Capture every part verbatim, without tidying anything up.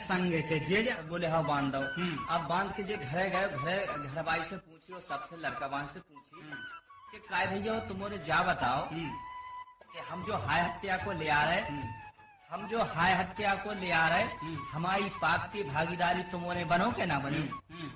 संगे चे जे जा बोले हाँ बांध दो। हम्म। अब बांध के जे घरे गए, घरे घरवाई से पूछी और सबसे लड़का बांध से पूछी कि काय भैया तुम्हारे जा बताओ कि हम जो हाय हत्या को ले आ रहे, हम जो हाय हत्या को ले आ रहे, हमारी पाप की भागीदारी तुमने बनो के ना बनो।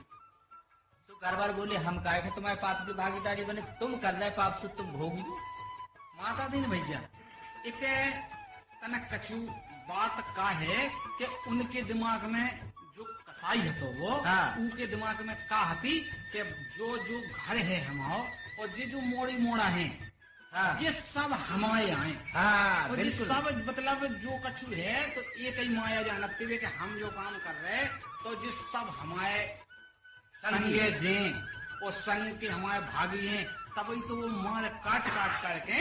तो गरबार बोले हम काय के तुम्हारे पाप की भागीदारी बने, तुम कर रहे पाप से तुम भोगी। माता दीन भैया एक तनक कछु बात का है कि उनके दिमाग में जो कसाई है तो वो हाँ। उनके दिमाग में का हती कि जो जो घर है हमाओ और ये जो मोड़ी मोड़ा है हाँ। ये सब हमारे आए हाँ, और ये बिल्कुल। सब मतलब जो कछु है तो एक ही माया जानते हुए कि हम जो काम कर रहे तो ये सब हमारे संगे जे और संग के हमारे भागी हैं, तभी तो वो मार काट काट करके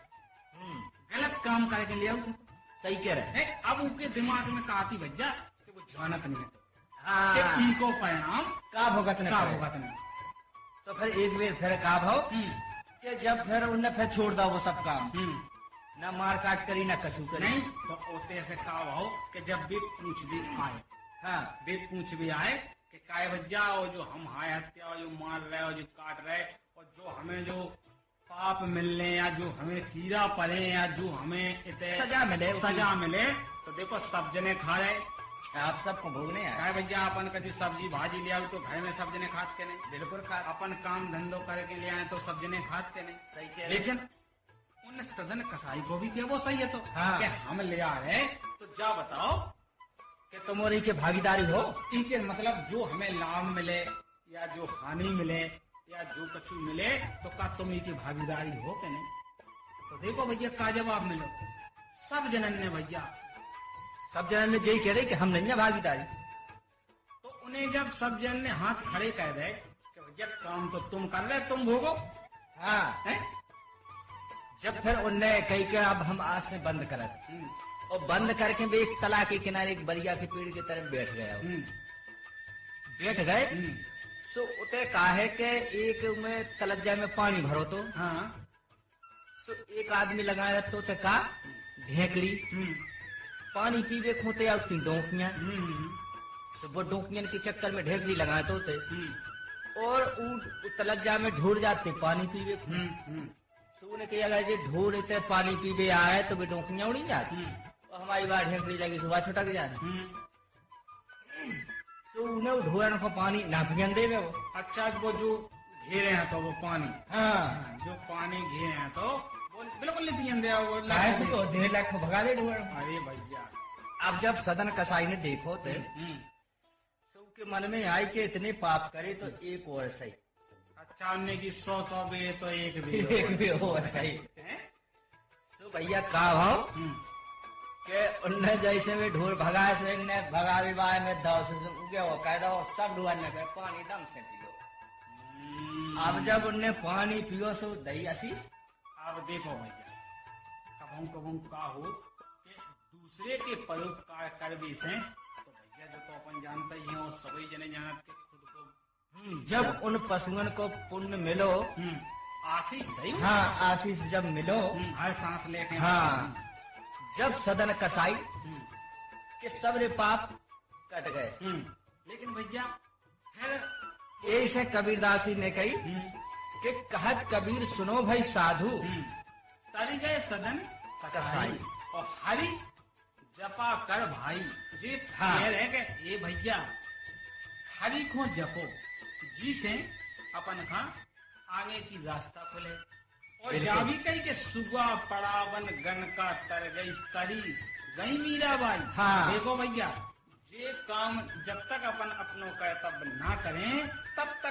गलत काम करके ले आओ। सही कह रहे है, अब उनके दिमाग में काती भज्जा कि वो जानत नहीं है हाँ। कि इनको परिणाम का भुगत ने का करे। भुगत नहीं। तो फिर एक बेर फिर का भाव हम्म, कि जब फिर उनने फिर छोड़ दा वो सब काम, हम्म, ना मार काट करी ना कछु करी। नहीं तो ओते से का हो कि जब भी पूछ भी आए, हाँ भी पूछ भी आए कि काय भज्जा और जो हम हाय हत्या और जो मार रहे और जो काट रहे और जो हमें जो पाप मिलने या जो हमें कीड़ा पड़े या जो हमें इतने सजा मिले, सजा मिले तो देखो सब जने खा रहे। आप सबको भोगने आए। काय भैया अपन कभी सब्जी भाजी ले आओ तो घर में सब जने खात के नहीं, बिल्कुल खा। अपन काम धंधो करके ले आए तो सब जने खात के नहीं। सही कह रहे। लेकिन उन सदन कसाई को भी क्या वो सही है तो हाँ। कि हम ले आ रहे तो जा बताओ कि तुम्हारी के भागीदारी हो। इनके मतलब जो हमें लाभ मिले या जो हानि मिले या जो कछु मिले तो का तुम इनकी भागीदारी हो के नहीं। तो देखो भैया का जवाब मिलो सब जनन ने भैया। सब जन ने यही कह रहे कि हम नहीं है भागीदारी। तो उन्हें जब सब जन ने हाथ खड़े कर दे कि भैया काम तो तुम कर रहे तुम भोगो हाँ है। जब फिर उनने कही के अब हम आज से बंद करत और बंद करके भी एक तला के किनारे एक बरिया के पेड़ की तरफ बैठ गया वो। बैठ गए सो उते काहे के एक में तलज्जा में पानी भरो तो हाँ सो एक आदमी लगाया तो ते का ढेकड़ी पानी पीवे खोते आती डोंकियां सो वो डोंकियन के चक्कर में ढेकड़ी लगाए तो ते और उ तलज्जा में ढूर जाते पानी पीवे सो उन्हें कहा गया जी ढूर इतने पानी पीवे आए तो वे डोंकियां उड़ी जाती और हमारी बात ढेकड़ी लगी सुबह छुटक जाती। तो उन्हें ढोरन को पानी ना पियन दे वो। अच्छा वो जो घेरे हैं तो वो पानी हाँ जो पानी घेरे हैं तो वो बिल्कुल नहीं पियन दे वो काहे तो देर लाख को भगा दे ढोरन। अरे भैया अब जब सदन कसाई ने देखो थे तो के मन में आई के इतने पाप करे तो एक और सही। अच्छा उन्ने की सौ सौ भी तो एक भी एक भी और सही। तो भैया का भाव के उनने जैसे में ढोल भगाए से ने भगा भी बाय में दस उगे वो कह दो सब ढोल ने कहे पानी दम से पियो। अब जब उनने पानी पियो सो दही असी। अब देखो भैया कबूं कबूं का हो कि दूसरे के परोपकार कर भी से तो भैया जो तो अपन जानते ही हैं और सभी जने जानत के खुद को जब उन पशुओं को पुण्य मिलो आशीष दई हाँ आशीष जब मिलो हर सांस लेके हाँ जब सदन कसाई के सबरे पाप कट गए। लेकिन भैया फिर ऐसे कबीरदासी ने कही कि कहत कबीर सुनो भाई साधु तरी गए सदन कसाई और हरि जपा कर भाई जी हाँ। कह रहे कि ये भैया हरि को जपो जिसे अपन का आगे की रास्ता खुले और या भी कही के सुगा पड़ावन गन का तर गई तरी गई मीराबाई। हाँ। देखो भैया ये काम जब तक अपन अपनों कर्तव्य ना करें तब तक